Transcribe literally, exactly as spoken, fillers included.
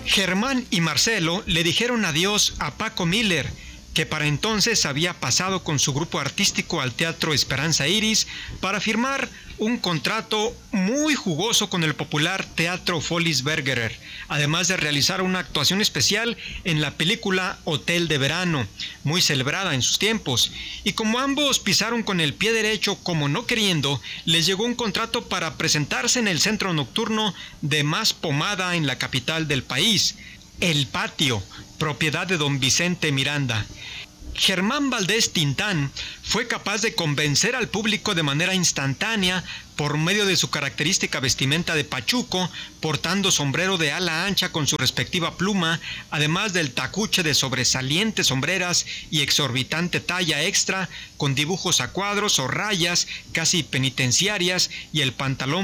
Germán y Marcelo le dijeron adiós a Paco Miller, que para entonces había pasado con su grupo artístico al Teatro Esperanza Iris para firmar un contrato muy jugoso con el popular Teatro Folies Bergerac, además de realizar una actuación especial en la película Hotel de Verano, muy celebrada en sus tiempos. Y como ambos pisaron con el pie derecho como no queriendo, les llegó un contrato para presentarse en el centro nocturno de más pomada en la capital del país, El Patio, propiedad de don Vicente Miranda. Germán Valdés Tintán fue capaz de convencer al público de manera instantánea por medio de su característica vestimenta de pachuco, portando sombrero de ala ancha con su respectiva pluma, además del tacuche de sobresalientes sombreras y exorbitante talla extra, con dibujos a cuadros o rayas casi penitenciarias y el pantalón